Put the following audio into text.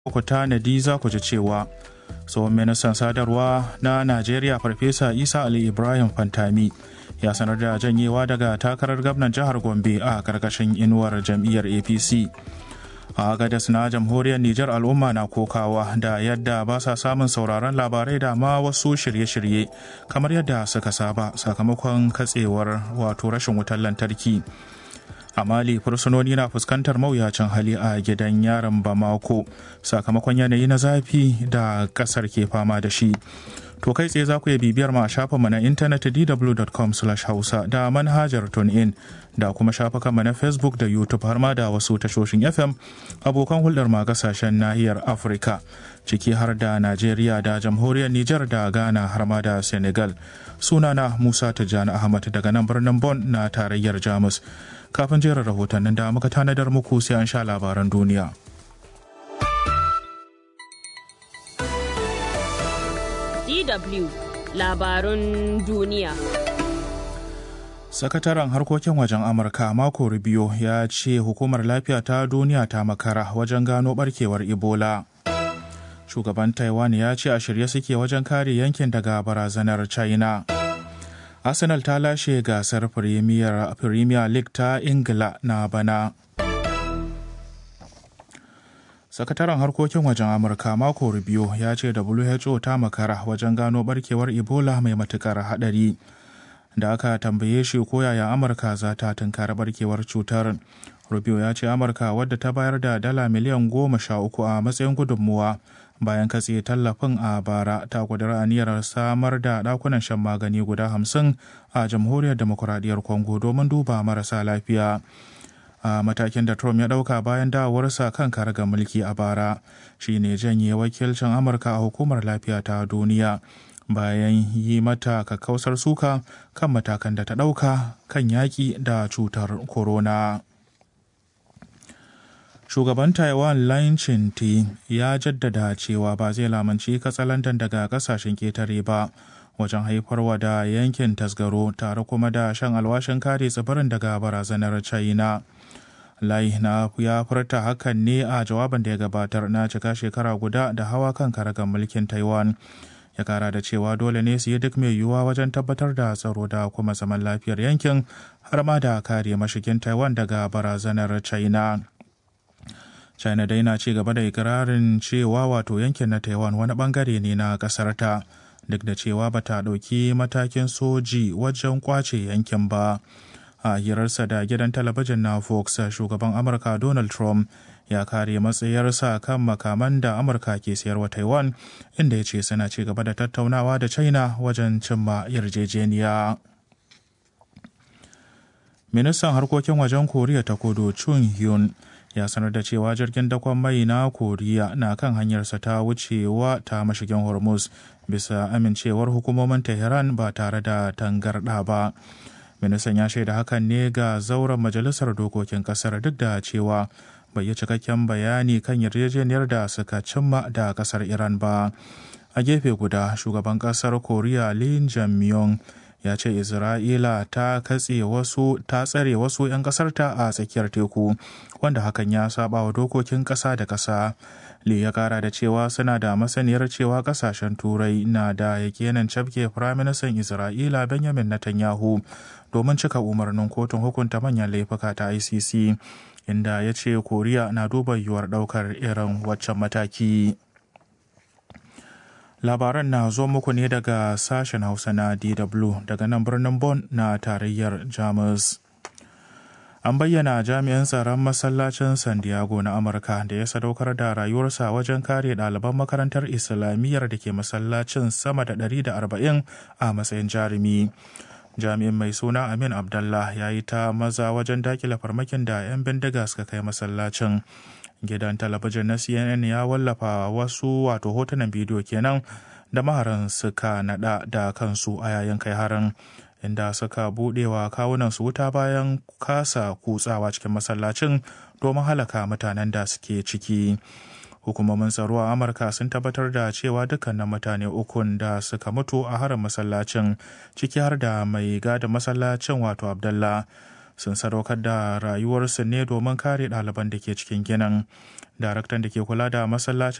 ku tanadi za ku ji cewa tsohon ministan sadarwa na Najeriya Farfesa Isa Ali Ibrahim Fantami ya sanar da janyewa daga takarar gwamnan jihar Gombe a karkashin inuwar jam'iyyar APC. A Agadez na jamhuriyar Nijar, al'umma na kokawa da yadda ba sa samun sauraron labarai da ma wasu shirye-shirye kamar yadda suka saba sakamakon katsewar wato rashin wutar lantarki. A Mali, fursunoni na fuskantar mawuyacin hali a gidan yaron Bamako sakamakon yanayi na zafi da kasar ke fama da shi. To kai tsaye za ku iya bibiyar ma a shafinmu na intanet dw.com/hausa da manhajar TuneIn da kuma shafukanmu na Facebook da YouTube har ma da wasu tashoshin FM abokan hulɗar ma kasashen nahiyar Afirka ciki har da Najeriya da jamhuriyar Nijar da Ghana har ma da Senegal. Sunana Musa Tijjani Ahmad daga nan birnin Bonn na tarayyar Jamus. Kafin jerin rahotannin da muka tanadar muku sai an sha labaran duniya. DW labarun duniya. Sakataren harkokin wajen Amurka Marco Rubio ya ce hukumar lafiya ta duniya ta makara wajen gano barkewar Ebola. Shugaban Taiwan ya ce a shirye suke wajen kare yankin daga barazanar China. Arsenal ta lashe gasar Premier League ta Ingila na bana. Sakataren harkokin wajen Amurka Marco Rubio ya ce WHO ta makara wajen gano barkewar Ebola mai matukar hadari. Da aka tambaye shi ko yaya Amurka za ta tunkari barkewar cutar. Rubio ya ce Amurka, wadda ta bayar da dala miliyan 13 a matsayin gudunmuwa bayan katse tallafin a bara, ta kudura aniyar samar da dakunan shan magani guda 50 a jamhuriyar demokuraɗiyyar Congo domin duba marasa lafiya. A matakin da Trump ya ɗauka bayan dawowarsa kan karagar mulki a bara shine janye wakilcin Amurka a hukumar lafiya ta duniya bayan yi mata kakkausar suka kan matakan da ta ɗauka kan yaƙi da cutar corona. Shugaban Taiwan Lai Ching-te ya jaddada cewa ba zai lamunci katsalandan daga kasashen ketare ba wajen haifarwa da yankin tasgaro, tare kuma da shan alwashin kare tsibirin daga barazanar China. Lai na ya furta hakan ne a jawabin da ya gabatar na cika shekara guda da hawa kan karagar mulkin Taiwan. Ya kara da cewa dole ne su yi duk mai yiwuwa wajen tabbatar da tsaro da kuma zaman lafiyar yankin har ma da kare mashigin Taiwan daga barazanar China. China dai na ci gaba da ikirarin cewa wato yankin na Taiwan wani bangare ne na kasar ta, duk da cewa bata ɗauki matakin soji wajen kwace yankin ba. A hirarsa da gidan talabijin na Fox, shugaban Amurka Donald Trump ya kare matsayarsa kan makaman da Amurka ke sayarwa Taiwan, inda ya ce suna ci gaba da tattaunawa da China wajen cimma yarjejeniya. Ministan harkokin wajen Koriya ta Kudu Chung Hyun ya sanar da cewa jirgin dakon mai na Koriya na kan hanyarsa ta wucewa ta mashigin Hormuz bisa amincewar hukumomin Tehran ba tare da tangarɗa ba. Ministan ya shaida hakan ne ga zauren majalisar dokokin kasar, duk da cewa bai yi cikakken bayani kan yarjejeniyar da suka cimma da kasar Iran ba. A gefe guda, shugaban kasar Koriya Lee Jae-myung ya ce Isra'ila ta tsare wasu 'yan kasarta a tsakiyar teku, wanda hakan ya saba wa dokokin ƙasa da ƙasa. Lee ya kara da cewa suna da masaniyar cewa kasashen turai na da yakinin cafke firaministan Isra'ila Benjamin Netanyahu domin cika umarnin kotun hukunta manyan laifuka ta ICC, inda ya ce Koriya na duba yiwuwar ɗaukar irin waccan mataki. Labaran na zo muku ne daga sashen Hausa na DW daga nan birnin Bonn na tarayyar Jamus. An bayyana jami'an tsaron masallacin San Diego na Amurka da ya sadaukar da rayuwarsa wajen kare ɗaliban makarantar Islamiyyar da ke masallacin sama da 140 a matsayin jarumi. Jami'in mai suna Amin Abdallah ya yi ta maza wajen dakile farmakin da 'yan bindiga suka kai masallacin. Gidan talabijin na CNN ya wallafa wasu hotunan bidiyo kenan da maharan suka nada da kansu a yayin kai harin, inda suka budewa kawunan su wuta bayan kasa kutsawa cikin masallacin domin halaka mutanen da suke ciki. Hukumomin tsaro a Amurka sun tabbatar da cewa dukkanin mutane ukun da suka mutu a harin masallacin, ciki har da mai gada masallacin Abdallah, sun sadaukar da rayuwarsu ne domin kare ɗaliban da ke cikin ginin. Daraktan da ke kula da masallacin